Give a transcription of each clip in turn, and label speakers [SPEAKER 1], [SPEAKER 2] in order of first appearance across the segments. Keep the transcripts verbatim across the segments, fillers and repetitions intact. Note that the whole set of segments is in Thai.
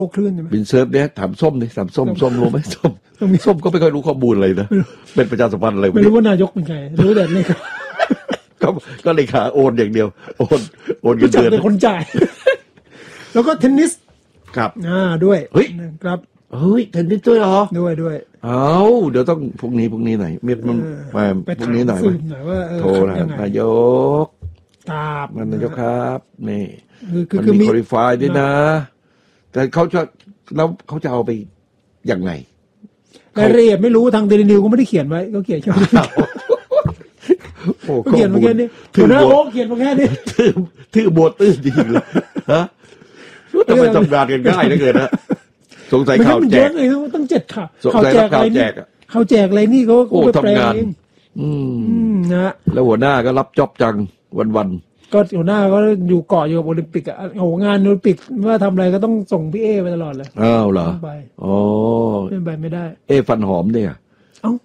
[SPEAKER 1] คลื่นใช่ไหม
[SPEAKER 2] บินเซิร์ฟเนี่ยถามส้มดิถามส้มส้มรู้ไหมส้มส้มก็ไม่ค่อยรู้ข้อมูลเลยนะเป็นประชาสัมพันธ์อะไร
[SPEAKER 1] ไม่รู้ว่านายกเป็นไงรู้แต่นี่
[SPEAKER 2] ก็ก็เลขาโอนอย่างเดียวโอนโอนเงินเดือน
[SPEAKER 1] เป็นคนจ่ายแล้วก็เทนนิส
[SPEAKER 2] ครับ
[SPEAKER 1] อ่าด้วย
[SPEAKER 2] เฮ้ย
[SPEAKER 1] ครับ
[SPEAKER 2] เฮ้ยเทนนิสด้วยเหรอ
[SPEAKER 1] ด้วยด้วย
[SPEAKER 2] เอาเดี๋ยวต้องพรุ่งนี้พรุ่งนี้ไหนเมียมันมาพรุ่งนี้หน่อยโทรนะนายก
[SPEAKER 1] ครับ
[SPEAKER 2] นายกครับนี่
[SPEAKER 1] คือ
[SPEAKER 2] คือมีคุริฟายด้วยนะแต่เขาจะแล้วเขาจะเอาไปอย่างไร
[SPEAKER 1] รายละเอียดไม่รู้ทางเดลินิวก็ไม่ได้เขียนไว้ก็เขียนแค่นี้
[SPEAKER 2] โอ้
[SPEAKER 1] เขียนมาแค่นี้ถือหน้าโอ๊กเขียนมาแค่นี้
[SPEAKER 2] ถือถือโบตื้นจริงเลยฮะรู้ทำไมทำงานกันง่ายเหลือเกินนะสงสัยข่าวแจก
[SPEAKER 1] เลยต้องเจ็ดข่าว
[SPEAKER 2] ข่าวแจกข่าวแจก
[SPEAKER 1] ข่าวแจกอะไรนี่เขา
[SPEAKER 2] ก็ทำงานอืม
[SPEAKER 1] นะ
[SPEAKER 2] แล้วหัวหน้าก็รับจ็อบจังวัน
[SPEAKER 1] ๆก็หัวหน้าก็อยู่เกาะอยู่กับโอลิมปิกอ่ะโอ้งานโอลิมปิกว่าทำอะไรก็ต้องส่งพี่เอไปตลอดเลย
[SPEAKER 2] อ้าวเหรอ
[SPEAKER 1] อ๋อไม่ไปไม่ได้
[SPEAKER 2] เอฟันหอมเนี่ย
[SPEAKER 1] เอ้า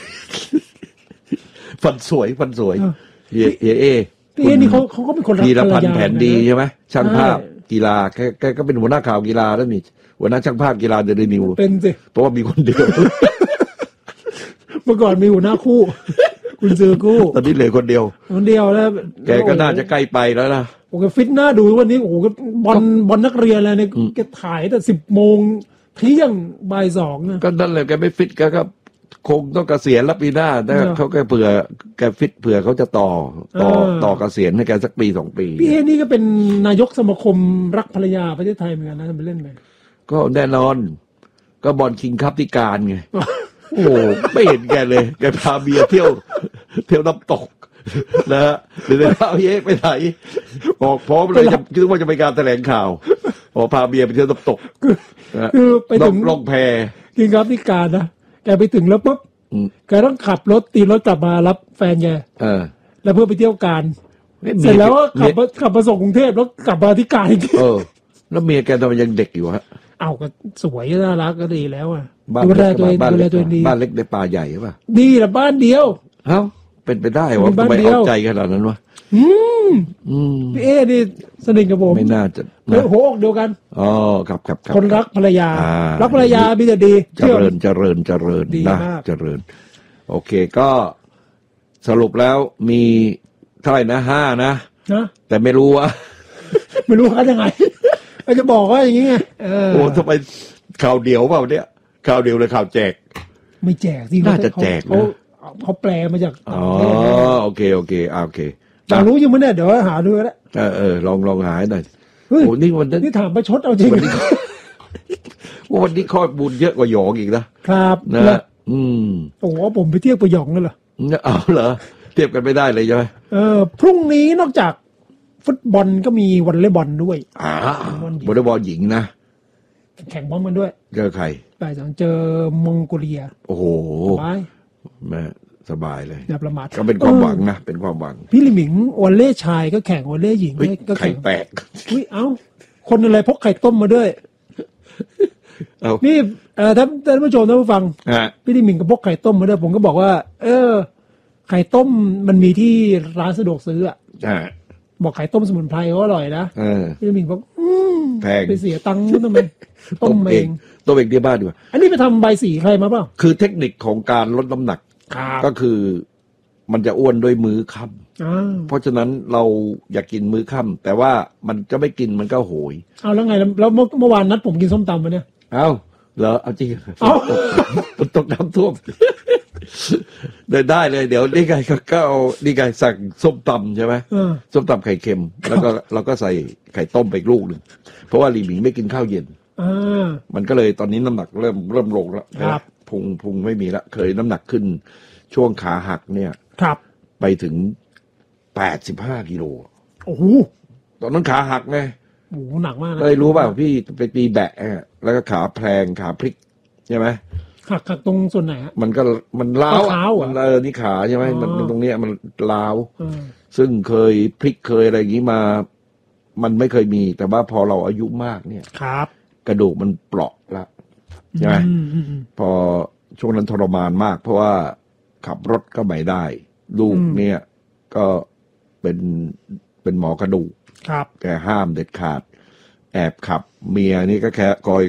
[SPEAKER 2] ฟันสวยฟันสวยเอเอเอ
[SPEAKER 1] พี่เอนี่เขาเขาก็เป็นคนรัก
[SPEAKER 2] ภรรยาแผนดีใช่ไหมช่างภาพกีฬาแกแกก็เป็นหัวหน้าข่าวกีฬาแล้วนี่หัวหน้าช่างภาพกีฬาเดลินิว
[SPEAKER 1] เป็นสิ
[SPEAKER 2] เพราะว่ามีคนเดียว
[SPEAKER 1] เมื่อก่อนมีหัวหน้าคู่คุณซื้อคู่
[SPEAKER 2] ตอนนี้เหลือคนเดียว
[SPEAKER 1] คนเดียวแล้ว
[SPEAKER 2] แกก็น่าจะใกล้ไปแล้วนะ
[SPEAKER 1] โอ้แกฟิตหน้าดูวันนี้โอ้โหบอลบอลนักเรียนอะไรเนี่ยแกถ่ายแต่สิบโมงเที่ยงบ่ายสองนะ
[SPEAKER 2] ก็นั่นเลยแกไม่ฟิตแกก็คงต้องเกษียณแล้วปีหน้าแต่เขาแกเผื่อแกฟิตเผื่อเขาจะต่อต่อต่อเกษียณให้แกสักปีสองปี
[SPEAKER 1] พี่เอนี่ก็เป็นนายกสมาคมรักภรรยาประเทศไทยเหมือนกันนะทำไปเล่นไป
[SPEAKER 2] ก็แน่นอนก็บอลคิงคัพที่การไงโอ้ไม่เห็นแกเลยแกพาเบียร์เที่ยวเที่ยวน้ำตกนะฮะหรือพาเย้ไปไหนบอกพร้อมเลยจะคิดว่าจะไปการแถลงข่าวพอพาเบียร์ไปเที่ยวน้ำตก
[SPEAKER 1] คือไปถึง
[SPEAKER 2] ลงแพ
[SPEAKER 1] คิงคัพที่การนะแกไปถึงแล้วปุ๊บแกต้องขับรถตีรถกลับมารับแฟนแกแล้วเพื่อไปเที่ยวการเสร็จแล้วก็ขับขับมาส่งกรุงเทพแล้วกลับมาที่การอีก
[SPEAKER 2] เออแล้วเมียแกทำไมยังเด็กอยู่ฮะ
[SPEAKER 1] เอาก็สวยน่ารักก็ดีแล้วอ่ะ
[SPEAKER 2] ดูแลตัวเองดูแลตัวเองดีบ้านเล็กในป่าใหญ่ใช่ป่ะ
[SPEAKER 1] ดีละบ้านเดียว
[SPEAKER 2] เอ้าเป็นไปได้วะทำไมเอาใจขนาดนั้นวะ
[SPEAKER 1] อืมอืมพี่เอนี่สนิทกับผม
[SPEAKER 2] ไม่น่าจะ
[SPEAKER 1] หัวอกเดียวกัน
[SPEAKER 2] อ๋อครับครับ
[SPEAKER 1] คนรักภรรยารักภรรยามีแต่ดี
[SPEAKER 2] เจริญเจริญเจริญนะเจริญโอเคก็สรุปแล้วมีเท่าไหร่นะห้านะแต่ไม่รู้ว่า
[SPEAKER 1] ไม่รู้ว่ายังไงเราจะบอกว่าอย่างงี้ไง
[SPEAKER 2] โอ้ทำไมข่าวเดียวเปล่าเนี่ยข่าวเดียวเลยข่าวแจก
[SPEAKER 1] ไม่แจกที่
[SPEAKER 2] น่าจะแจก
[SPEAKER 1] เขาเขาแปลมาจาก
[SPEAKER 2] อ๋อโอเคโอเคโอเค
[SPEAKER 1] อยากรู้ยังไม่ได้เดี๋ยวหาดูแล้ว
[SPEAKER 2] เออเออลองลองหาหน่อยโอ้นี่วัน
[SPEAKER 1] นี่ถามประชดเอาจริงวัน
[SPEAKER 2] นี้ข้อมูลเยอะกว่าหยองอีก
[SPEAKER 1] นะครับ
[SPEAKER 2] นะอืม
[SPEAKER 1] โอ้ผมไปเทียบกับหยองเลยเหรอ
[SPEAKER 2] เอาเหรอเทียบกันไม่ได้เลยใช่ไหม
[SPEAKER 1] เออพรุ่งนี้นอกจากฟุตบอลก็มีวอลเลย์บอลด้วย
[SPEAKER 2] อ่าวอลเลย์บอลหญิงนะ
[SPEAKER 1] แข่งบอลกันด้วย
[SPEAKER 2] เจอใคร
[SPEAKER 1] บ่ายสองเจอมองโกเลีย
[SPEAKER 2] โอ้โห
[SPEAKER 1] สบาย
[SPEAKER 2] แม่สบายเลย
[SPEAKER 1] อย่าประมาท
[SPEAKER 2] ก็เป็นความหวังนะเป็นความหวัง
[SPEAKER 1] พี่ลิมิงวอลเลย์ชายก็แข่งวอลเลย์หญิง
[SPEAKER 2] ก็แข่งแปลก
[SPEAKER 1] อุ้ยเอ้าคนอะไรพกไข่ต้มมาด้วยนี่เอ่อท่านท่านผู้ชมท่านผู้ฟังพี่ลิมิงก็พกไข่ต้มมาด้วยผมก็บอกว่าเออไข่ต้มมันมีที่ร้านสะดวกซื้ออ่ะบอกไข่ต้มสมุนไพรก็อร่อยนะพี่ลิมิงบอก
[SPEAKER 2] แพง
[SPEAKER 1] ไปเสียตังค์ทำไมต้มเอง
[SPEAKER 2] ต้มเองที่บ้านดีกว่า
[SPEAKER 1] อันนี้ไปทำใบสีใครมาเปล่า
[SPEAKER 2] คือเทคนิคของการลดน้ำหนักก็คือมันจะอ้วนด้วยมื้อค่ำเพราะฉะนั้นเราอยากกินมื้อค่ำแต่ว่ามันจะไม่กินมันก็โหย
[SPEAKER 1] เอาแล้วไงแล้วเมื่อวานนัดผมกินส้มตำมาเนี่ย
[SPEAKER 2] เอาเหรอเอาจริงเอาตกน้ำท่วมได้ได้เลยเดี๋ยวนี่ไงก็เอานี่ไงสั่งส้มตำใช่ไหมส้มตำไข่เค็มแล้วก็เราก็ใส่ไข่ต้มไปลูกหนึ่งเพราะว่าลีหมิงไม่กินข้าวเย็นมันก็เลยตอนนี้น้ำหนักเริ่มเริ่มลงแล้วพุงพุงไม่มีละเคยน้ำหนักขึ้นช่วงขาหักเนี่ยไปถึงแปดสิบห้ากิโล
[SPEAKER 1] โอ้โห
[SPEAKER 2] ตอนนั้นขาหักไง
[SPEAKER 1] โอ้โหหนักมากนะ
[SPEAKER 2] เลยรู้ป่ะพี่ไปตีแบะแล้วก็ขาแพลงขาพลิกใช่ไหม
[SPEAKER 1] หักหักตรงส่วนไหนฮะ
[SPEAKER 2] มันก็มันล้าวมันเออนี่ขาใช่ไหมมันตรงเนี้ยมันล้าวซึ่งเคยพลิกเคยอะไรอย่างนี้มามันไม่เคยมีแต่ว่าพอเราอายุมากเนี่ย
[SPEAKER 1] ครับ
[SPEAKER 2] กระดูกมันเปราะละใช่ไหมพอช่วงนั้นทรมานมากเพราะว่าขับรถก็ไม่ได้ลูกเนี่ยก็เป็นเป็นหมอกระดูกแกห้ามเด็ดขาดแอบขับเมียนี่ก็แค่คอย